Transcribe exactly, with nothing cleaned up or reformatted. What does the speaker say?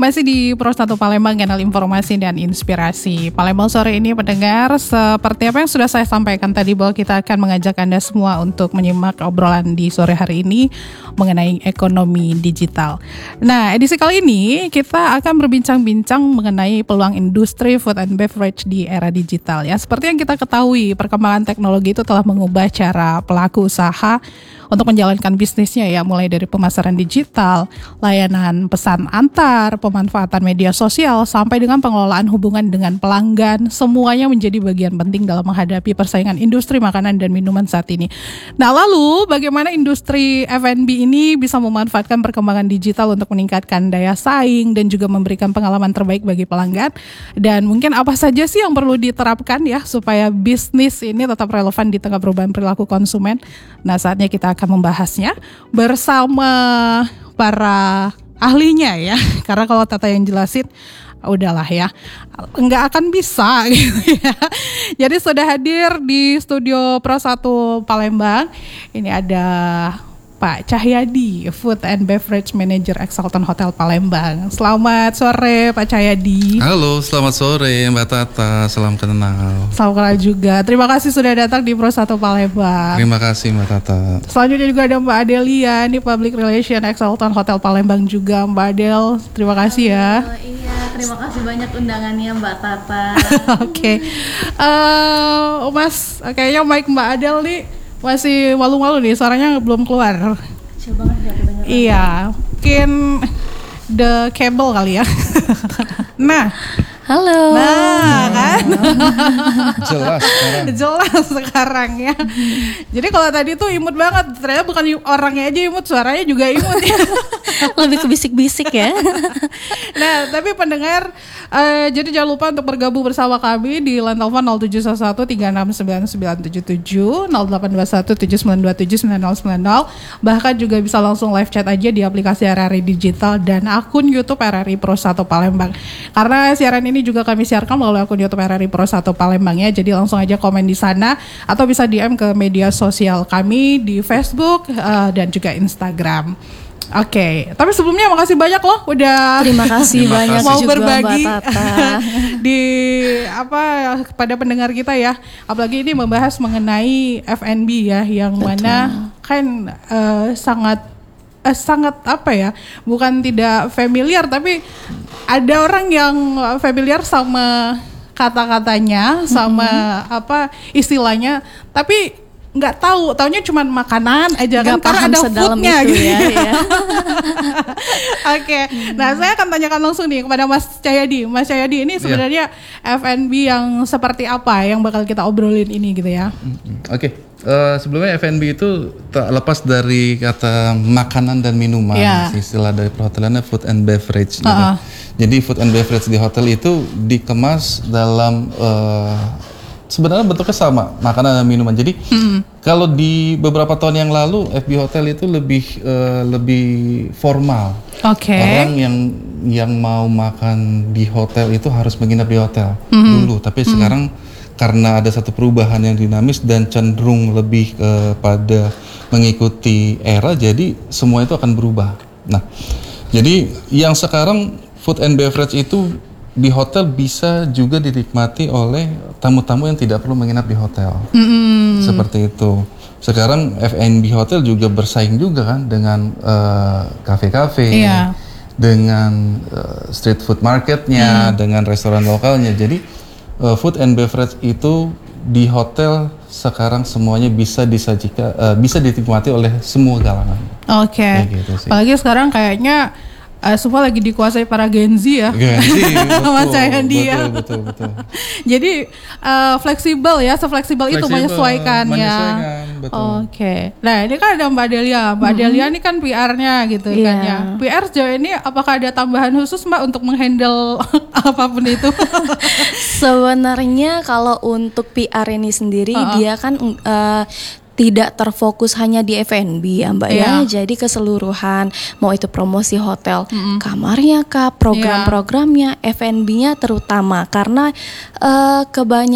Masih di Pro satu Palembang, kanal informasi dan inspirasi Palembang sore ini pendengar. Seperti apa yang sudah saya sampaikan tadi, bahwa kita akan mengajak Anda semua untuk menyimak obrolan di sore hari ini mengenai ekonomi digital. Nah, edisi kali ini kita akan berbincang-bincang mengenai peluang industri food and beverage di era digital ya. Seperti yang kita ketahui, perkembangan teknologi itu telah mengubah cara pelaku usaha untuk menjalankan bisnisnya ya, mulai dari pemasaran digital, layanan pesan antar, pemanfaatan media sosial, sampai dengan pengelolaan hubungan dengan pelanggan. Semuanya menjadi bagian penting dalam menghadapi persaingan industri makanan dan minuman saat ini. Nah, lalu bagaimana industri F and B ini bisa memanfaatkan perkembangan digital untuk meningkatkan daya saing dan juga memberikan pengalaman terbaik bagi pelanggan? Dan mungkin apa saja sih yang perlu diterapkan ya supaya bisnis ini tetap relevan di tengah perubahan perilaku konsumen? Nah, saatnya kita akan membahasnya bersama para ahlinya ya, karena kalau Tata yang jelasin udahlah ya, nggak akan bisa gitu ya. Jadi sudah hadir di studio Pro satu Palembang, ini ada Pak Cahyadi, Food and Beverage Manager Exalton Hotel Palembang. Selamat sore Pak Cahyadi. Halo, selamat sore Mbak Tata, salam kenal. Salam kenal juga. Terima kasih sudah datang di Pro satu Palembang. Terima kasih Mbak Tata. Selanjutnya juga ada Mbak Adelia, ini Public Relation Exalton Hotel Palembang juga. Mbak Adel, terima kasih ya. Oh, iya, terima kasih banyak undangannya Mbak Tata. Oke, okay. uh, Mas, kayaknya mic Mbak Adel nih masih malu-malu nih, suaranya belum keluar. Coba nggak aku dengar. Iya, mungkin the cable kali ya. Nah, halo. Nah, kan? Jelas sekarang. Jelas sekarang ya. Jadi kalau tadi tuh imut banget, ternyata bukan orangnya aja imut, suaranya juga imut ya. Lebih ke bisik-bisik ya. Nah, tapi pendengar, uh, jadi jangan lupa untuk bergabung bersama kami di line telepon nol tujuh satu satu tiga enam sembilan sembilan tujuh tujuh, nol delapan dua satu tujuh sembilan dua tujuh sembilan nol sembilan nol. Bahkan juga bisa langsung live chat aja di aplikasi R R I Digital dan akun YouTube R R I Pro satu Palembang. Karena siaran ini juga kami siarkan melalui akun YouTube R R I Pro satu Palembang ya. Jadi langsung aja komen di sana atau bisa D M ke media sosial kami di Facebook uh, dan juga Instagram. Oke, okay. Tapi sebelumnya makasih banyak loh udah terima kasih terima banyak kasih. mau juga berbagi Mbak Tata. di apa kepada pendengar kita ya. Apalagi ini membahas mengenai F and B ya, yang betul. Mana kan uh, sangat uh, sangat apa ya? Bukan tidak familiar, tapi ada orang yang familiar sama kata-katanya, sama mm-hmm. apa istilahnya, tapi nggak tahu, taunya cuma makanan aja kan, karena ada foodnya gitu ya. ya. Oke, okay. hmm. Nah saya akan tanyakan langsung nih kepada Mas Cahyadi. Mas Cahyadi ini sebenarnya yeah. F and B yang seperti apa yang bakal kita obrolin ini gitu ya? Oke, okay. uh, sebelumnya F and B itu tak lepas dari kata makanan dan minuman, yeah. istilah dari perhotelannya food and beverage. Uh-uh. Gitu. Jadi food and beverage di hotel itu dikemas dalam uh, sebenarnya bentuknya sama, makanan dan minuman. Jadi hmm. kalau di beberapa tahun yang lalu F B Hotel itu lebih uh, lebih formal. Oke. Okay. Orang yang yang mau makan di hotel itu harus menginap di hotel hmm. dulu. Tapi hmm. sekarang karena ada satu perubahan yang dinamis dan cenderung lebih kepada mengikuti era, jadi semua itu akan berubah. Nah, jadi yang sekarang food and beverage itu di hotel bisa juga dinikmati oleh tamu-tamu yang tidak perlu menginap di hotel. Mm-hmm. Seperti itu. Sekarang F and B hotel juga bersaing juga kan dengan uh, kafe-kafe, yeah. dengan uh, street food marketnya, mm. dengan restoran lokalnya. Jadi uh, food and beverage itu di hotel sekarang semuanya bisa disajikan, uh, bisa dinikmati oleh semua kalangan. Oke. Okay. Gitu apalagi sekarang kayaknya Uh, semua lagi dikuasai para Gen Z ya. Gen Z, betul, betul, betul, betul, betul. Jadi uh, fleksibel ya, sefleksibel itu menyesuaikan ya. Oke. Okay. Nah ini kan ada Mbak Adelia. Mbak mm-hmm. Adelia ini kan P R-nya gitu yeah. kan ya. P R sejauh ini apakah ada tambahan khusus Mbak untuk menghandle apapun itu? Sebenarnya kalau untuk P R ini sendiri uh-uh. dia kan uh, tidak terfokus hanya di F and B ya Mbak yeah. ya. Jadi keseluruhan, mau itu promosi hotel, mm-hmm. kamarnya kah, program-programnya, yeah. F and B-nya terutama karena uh, kebanyakan